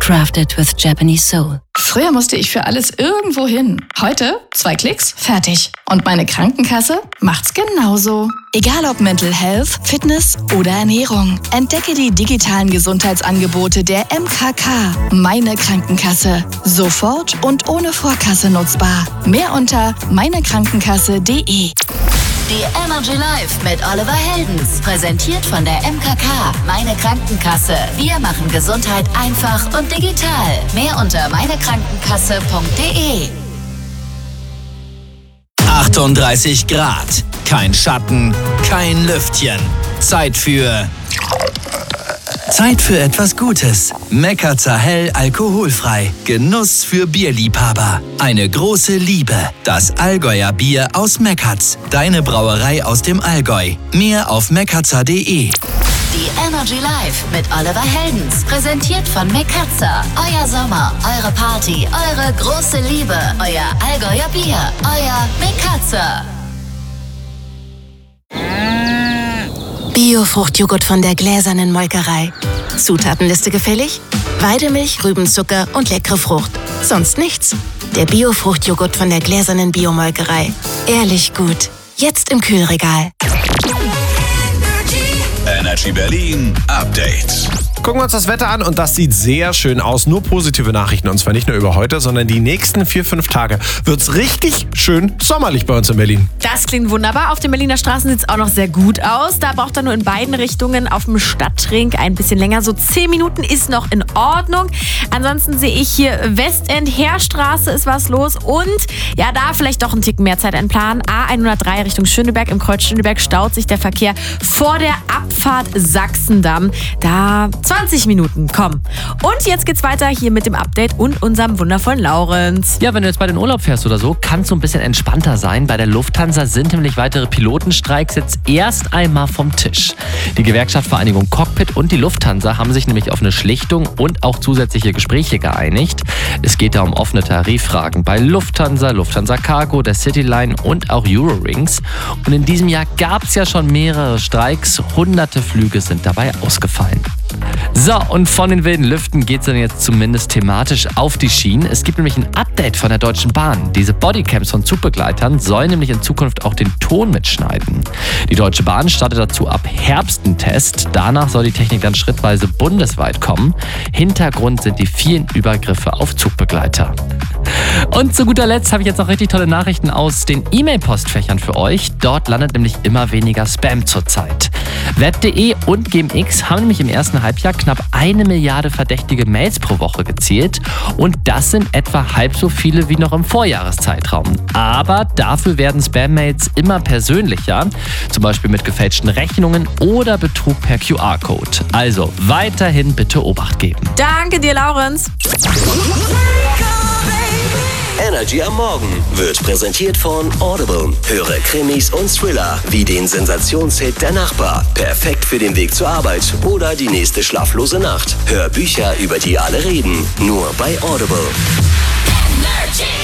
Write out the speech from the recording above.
Crafted with Japanese Soul. Früher musste ich für alles irgendwo hin. Heute 2 Klicks, fertig. Und meine Krankenkasse macht's genauso. Egal ob Mental Health, Fitness oder Ernährung. Entdecke die digitalen Gesundheitsangebote der MKK. Meine Krankenkasse. Sofort und ohne Vorkasse nutzbar. Mehr unter meinekrankenkasse.de. Die Energy Live mit Oliver Heldens. Präsentiert von der MKK. Meine Krankenkasse. Wir machen Gesundheit einfach und digital. Mehr unter meinekrankenkasse.de. 38 Grad. Kein Schatten, kein Lüftchen. Zeit für etwas Gutes. Mekatzer Hell alkoholfrei. Genuss für Bierliebhaber. Eine große Liebe. Das Allgäuer Bier aus Mekatz. Deine Brauerei aus dem Allgäu. Mehr auf mekatzer.de. Die Energy Live mit Oliver Heldens. Präsentiert von Mekatzer. Euer Sommer, eure Party, eure große Liebe. Euer Allgäuer Bier. Euer Mekatzer. Bio-Fruchtjoghurt von der gläsernen Molkerei. Zutatenliste gefällig? Weidemilch, Rübenzucker und leckere Frucht. Sonst nichts. Der Bio-Fruchtjoghurt von der gläsernen Biomolkerei. Ehrlich gut. Jetzt im Kühlregal. Energy Berlin Update. Gucken wir uns das Wetter an und das sieht sehr schön aus. Nur positive Nachrichten und zwar nicht nur über heute, sondern die nächsten 4-5 Tage wird es richtig schön sommerlich bei uns in Berlin. Das klingt wunderbar. Auf den Berliner Straßen sieht es auch noch sehr gut aus. Da braucht er nur in beiden Richtungen auf dem Stadtring ein bisschen länger. So 10 Minuten ist noch in Ordnung. Ansonsten sehe ich hier Westend, Heerstraße ist was los und ja, da vielleicht doch ein Ticken mehr Zeit einplanen. A103 Richtung Schöneberg. Im Kreuz Schöneberg staut sich der Verkehr vor der Abfahrt Sachsendamm. Da 20 Minuten, komm. Und jetzt geht's weiter hier mit dem Update und unserem wundervollen Laurenz. Ja, wenn du jetzt bei den Urlaub fährst oder so, kann es so ein bisschen entspannter sein. Bei der Lufthansa sind nämlich weitere Pilotenstreiks jetzt erst einmal vom Tisch. Die Gewerkschaftsvereinigung Cockpit und die Lufthansa haben sich nämlich auf eine Schlichtung und auch zusätzliche Gespräche geeinigt. Es geht da um offene Tariffragen bei Lufthansa, Lufthansa Cargo, der Cityline und auch Eurowings. Und in diesem Jahr gab es ja schon mehrere Streiks. Hunderte Flüge sind dabei ausgefallen. So, und von den wilden Lüften geht es dann jetzt zumindest thematisch auf die Schienen. Es gibt nämlich ein Update von der Deutschen Bahn. Diese Bodycams von Zugbegleitern sollen nämlich in Zukunft auch den Ton mitschneiden. Die Deutsche Bahn startet dazu ab Herbst einen Test. Danach soll die Technik dann schrittweise bundesweit kommen. Hintergrund sind die vielen Übergriffe auf Zugbegleiter. Und zu guter Letzt habe ich jetzt noch richtig tolle Nachrichten aus den E-Mail-Postfächern für euch. Dort landet nämlich immer weniger Spam zurzeit. Web.de und GMX haben nämlich im ersten Halbjahr knapp 1 Milliarde verdächtige Mails pro Woche gezählt. Und das sind etwa halb so viele wie noch im Vorjahreszeitraum. Aber dafür werden Spam-Mails immer persönlicher. Zum Beispiel mit gefälschten Rechnungen oder Betrug per QR-Code. Also weiterhin bitte Obacht geben. Danke dir, Laurenz. Energy am Morgen wird präsentiert von Audible. Höre Krimis und Thriller wie den Sensationshit Der Nachbar. Perfekt für den Weg zur Arbeit oder die nächste schlaflose Nacht. Hör Bücher, über die alle reden. Nur bei Audible. Energy.